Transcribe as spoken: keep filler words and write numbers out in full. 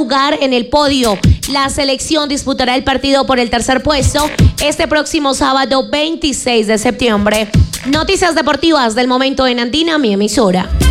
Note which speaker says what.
Speaker 1: lugar en el podio. La selección disputará el partido por el tercer puesto este próximo sábado veintiséis de septiembre. Noticias deportivas del momento en Andina, mi emisora.